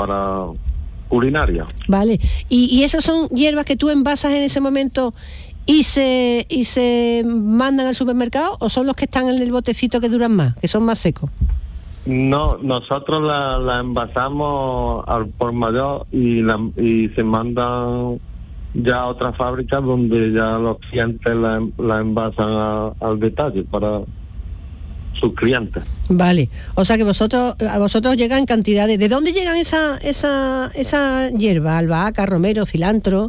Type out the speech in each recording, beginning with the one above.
para culinaria. Vale, y esas son hierbas que tú envasas en ese momento y se mandan al supermercado, ¿o son los que están en el botecito que duran más, que son más secos? No, nosotros la envasamos al por mayor y se mandan ya a otras fábricas donde ya los clientes la envasan al detalle para sus clientes. Vale, o sea que a vosotros llegan cantidades. ¿De dónde llegan esa hierba? Albahaca, romero, cilantro.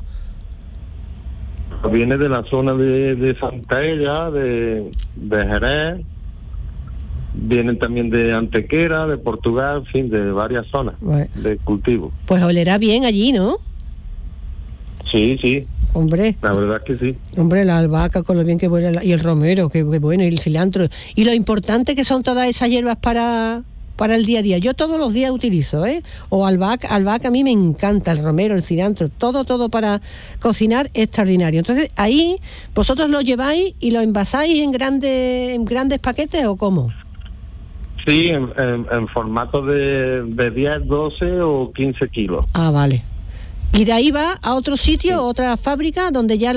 Viene de la zona de Santa Ella, de Jerez, vienen también de Antequera, de Portugal, en fin, de varias zonas de cultivo. Pues olerá bien allí, ¿no? Sí. Hombre. La verdad es que sí. Hombre, la albahaca con lo bien que huele, y el romero, que bueno, y el cilantro. Y lo importante que son todas esas hierbas para el día a día. Yo todos los días utilizo, o albahaca a mí me encanta, el romero, el cilantro, todo para cocinar extraordinario. Entonces, ahí vosotros lo lleváis y lo envasáis en grandes paquetes, ¿o cómo? Sí, en formato de 10, 12 o 15 kilos. Ah, vale. ¿Y de ahí va a otro sitio, otra fábrica, donde ya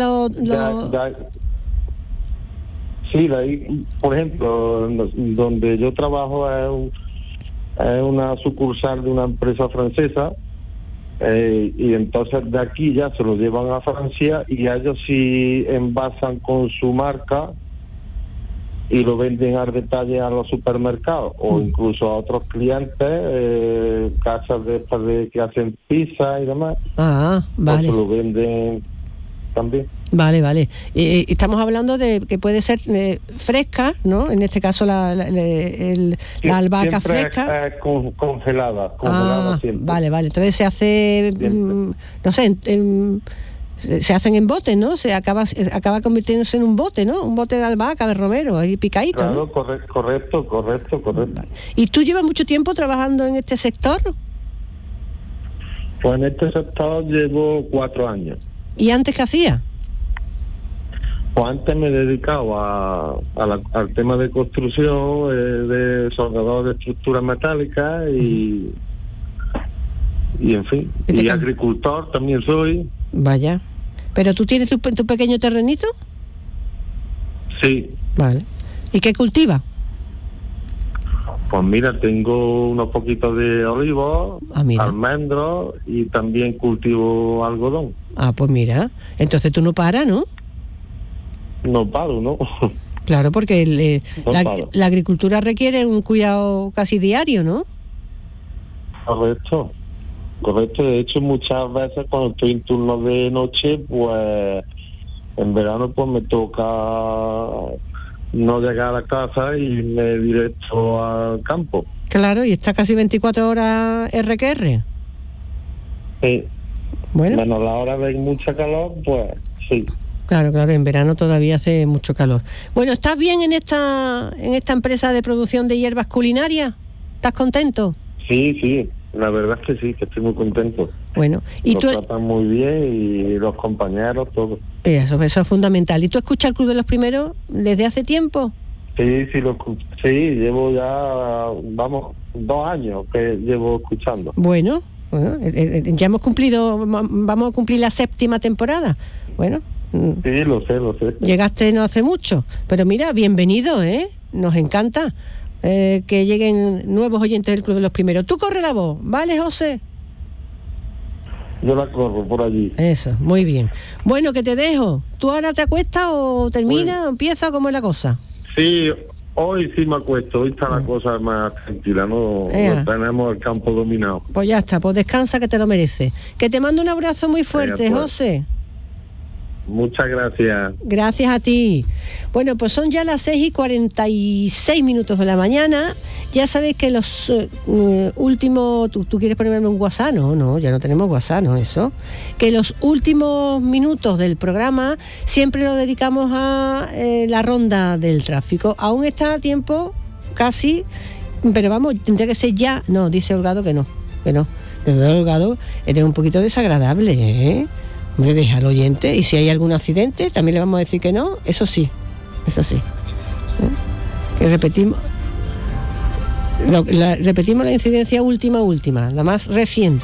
Sí, de ahí, por ejemplo, donde yo trabajo es una sucursal de una empresa francesa, y entonces de aquí ya se lo llevan a Francia y ellos sí envasan con su marca y lo venden al detalle a los supermercados o incluso a otros clientes, casas de estas que hacen pizza y demás. Ah, vale. Lo venden también. Vale. Estamos hablando de que puede ser fresca, ¿no? En este caso la albahaca fresca. Congelada siempre. Vale. Entonces se hace, no sé, se hacen en botes, ¿no? Se acaba convirtiéndose en un bote, ¿no? Un bote de albahaca, de romero, ahí picadito, claro, ¿no? Correcto. Vale. ¿Y tú llevas mucho tiempo trabajando en este sector? Pues en este sector llevo 4 años. ¿Y antes qué hacías? Pues antes me he dedicado al tema de construcción, de soldador de estructuras metálicas y en fin, y agricultor también soy. Vaya. ¿Pero tú tienes tu pequeño terrenito? Sí. Vale. ¿Y qué cultivas? Pues mira, tengo unos poquitos de olivos, almendros y también cultivo algodón. Ah, pues mira. Entonces tú no paras, ¿no? No paro, ¿no? Claro, porque la agricultura requiere un cuidado casi diario, ¿no? Correcto. De hecho, muchas veces cuando estoy en turno de noche, pues en verano pues me toca no llegar a la casa y irme directo al campo. Claro, y está casi 24 horas RQR. Sí. Bueno. Menos la hora de mucha calor, pues sí. Claro, en verano todavía hace mucho calor. Bueno, ¿estás bien en esta empresa de producción de hierbas culinarias? ¿Estás contento? Sí, la verdad es que sí, que estoy muy contento. Bueno, y nos tratan muy bien y los compañeros, todo. Eso es fundamental. ¿Y tú escuchas el Club de los Primeros desde hace tiempo? Sí, llevo ya, 2 años que llevo escuchando. Bueno, ya vamos a cumplir la 7ª temporada. Bueno. Sí, lo sé. Llegaste no hace mucho, pero mira, bienvenido, nos encanta que lleguen nuevos oyentes del Club de los Primeros. Tú corre la voz, ¿vale, José? Yo la corro por allí. Eso, muy bien. Bueno, que te dejo. ¿Tú ahora te acuestas o terminas o empiezas? ¿Cómo es la cosa? Sí, hoy sí me acuesto. Hoy está la cosa más tranquila, no tenemos el campo dominado. Pues ya está, pues descansa, que te lo mereces. Que te mando un abrazo muy fuerte, pues. José. Muchas gracias. Gracias a ti. Bueno, pues son ya las 6:46 de la mañana. Ya sabéis que los últimos... ¿Tú quieres ponerme un WhatsApp? No, ya no tenemos WhatsApp, ¿no? Eso. Que los últimos minutos del programa siempre lo dedicamos a la ronda del tráfico. Aún está a tiempo, casi, pero vamos, tendría que ser ya. No, dice Holgado que no. Desde Holgado eres un poquito desagradable, ¿eh? Hombre, deja al oyente, y si hay algún accidente también le vamos a decir que no, eso sí. Que repetimos la incidencia última, la más reciente.